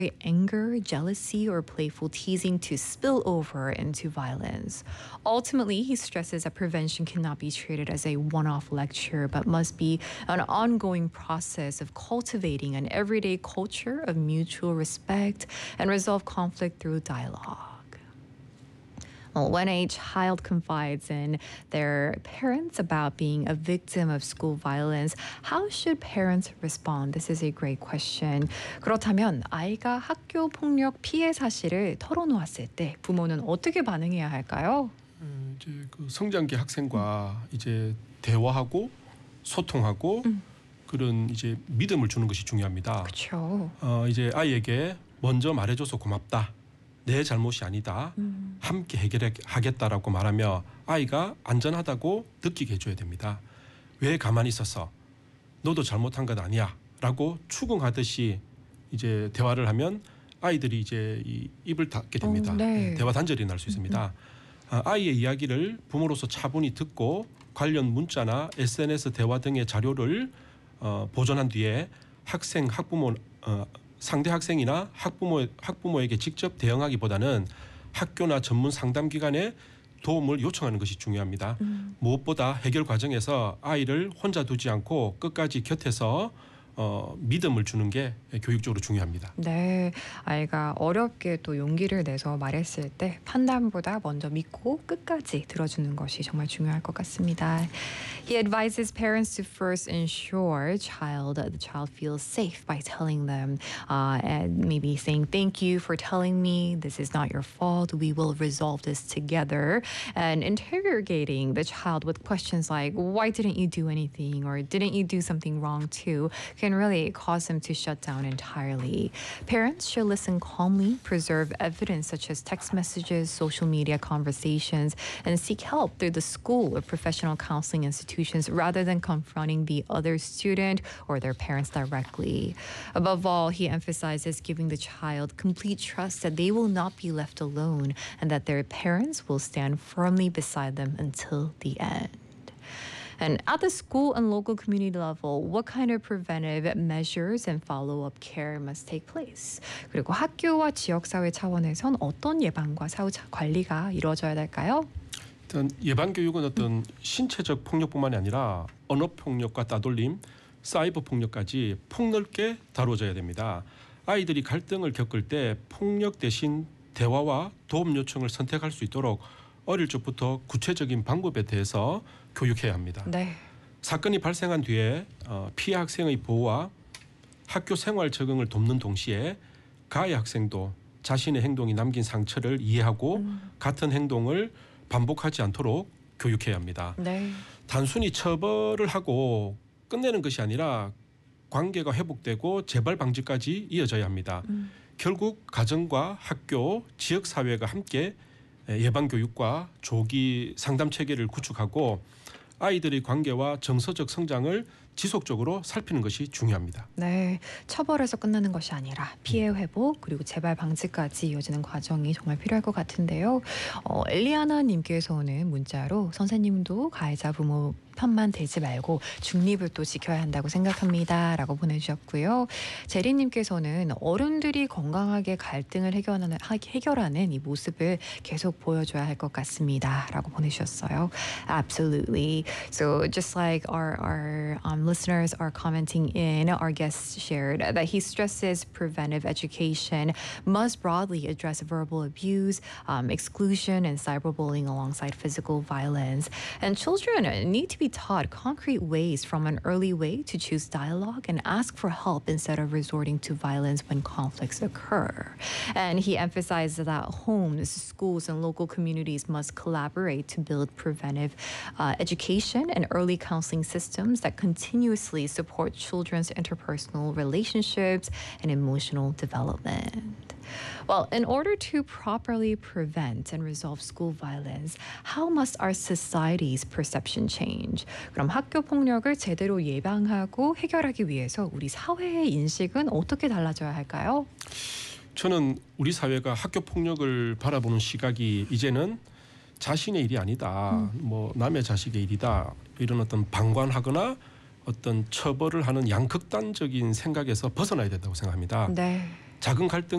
anger, jealousy, or playful teasing to spill over into violence. Ultimately, he stresses that prevention cannot be treated as a one-off lecture, but must be an ongoing process of cultivating an everyday culture of mutual respect and resolve conflict through dialogue. Well, when a child confides in their parents about being a victim of school violence, how should parents respond? This is a great question. 그렇다면 아이가 학교 폭력 피해 사실을 털어놓았을 때 부모는 어떻게 반응해야 할까요? 이제 그 성장기 학생과 이제 대화하고 소통하고 그런 이제 믿음을 주는 것이 중요합니다. 그렇죠. 이제 아이에게 먼저 말해줘서 고맙다. 내 잘못이 아니다. 함께 해결하겠다라고 말하며 아이가 안전하다고 느끼게 해줘야 됩니다. 왜 가만히 있었어? 너도 잘못한 것 아니야. 라고 추궁하듯이 이제 대화를 하면 아이들이 이제 입을 닫게 됩니다. 네. 대화 단절이 날 수 있습니다. 아이의 이야기를 부모로서 차분히 듣고 관련 문자나 SNS 대화 등의 자료를 보존한 뒤에 학생, 학부모 상대 학생이나 학부모에게 직접 대응하기보다는 학교나 전문 상담기관에 도움을 요청하는 것이 중요합니다. 무엇보다 해결 과정에서 아이를 혼자 두지 않고 끝까지 곁에서 믿음을 주는 게 교육적으로 중요합니다. 네, 아이가 어렵게 또 용기를 내서 말했을 때 판단보다 먼저 믿고 끝까지 들어주는 것이 정말 중요할 것 같습니다. He advises parents to first ensure the child feels safe by telling them and maybe saying thank you for telling me, this is not your fault, we will resolve this together, and interrogating the child with questions like why didn't you do anything or didn't you do something wrong too can really cause them to shut down entirely. Parents should listen calmly, preserve evidence such as text messages, social media conversations, and seek help through the school or professional counseling institutions rather than confronting the other student or their parents directly. Above all, he emphasizes giving the child complete trust that they will not be left alone and that their parents will stand firmly beside them until the end. And at the school and local community level, what kind of preventive measures and follow-up care must take place? 그리고 학교와 지역사회 차원에선 어떤 예방과 사후 관리가 이루어져야 될까요? 일단 예방 교육은 어떤 신체적 폭력뿐만이 아니라 언어 폭력과 따돌림, 사이버 폭력까지 폭넓게 다뤄져야 됩니다. 아이들이 갈등을 겪을 때 폭력 대신 대화와 도움 요청을 선택할 수 있도록 어릴 적부터 구체적인 방법에 대해서 교육해야 합니다. 네. 사건이 발생한 뒤에 피해 학생의 보호와 학교 생활 적응을 돕는 동시에 가해 학생도 자신의 행동이 남긴 상처를 이해하고 같은 행동을 반복하지 않도록 교육해야 합니다. 네. 단순히 처벌을 하고 끝내는 것이 아니라 관계가 회복되고 재발 방지까지 이어져야 합니다. 결국 가정과 학교, 지역사회가 함께 예방교육과 조기 상담 체계를 구축하고 아이들의 관계와 정서적 성장을 지속적으로 살피는 것이 중요합니다. 네, 처벌에서 끝나는 것이 아니라 피해 회복 그리고 재발 방지까지 이어지는 과정이 정말 필요할 것 같은데요. 엘리아나 님께서는 문자로 선생님도 가해자 부모 편만 들지 말고 중립을 또 지켜야 한다고 생각합니다. 라고 보내주셨고요. 제리님께서는 어른들이 건강하게 갈등을 해결하는 이 모습을 계속 보여줘야 할 것 같습니다. 라고 보내주셨어요. Absolutely. So just like our listeners are commenting in, our guests shared that he stresses preventive education must broadly address verbal abuse, exclusion, and cyberbullying alongside physical violence. And children need to be taught concrete ways from an early way to choose dialogue and ask for help instead of resorting to violence when conflicts occur. And he emphasized that homes, schools, and local communities must collaborate to build preventive education and early counseling systems that continuously support children's interpersonal relationships and emotional development. Well, in order to properly prevent and resolve school violence, how must our society's perception change? 그럼 학교 폭력을 제대로 예방하고 해결하기 위해서 우리 사회의 인식은 어떻게 달라져야 할까요? 저는 우리 사회가 학교 폭력을 바라보는 시각이 이제는 자신의 일이 아니다. 뭐 남의 자식의 일이다. 이런 어떤 방관하거나 어떤 처벌을 하는 양극단적인 생각에서 벗어나야 된다고 생각합니다. 네. 작은 갈등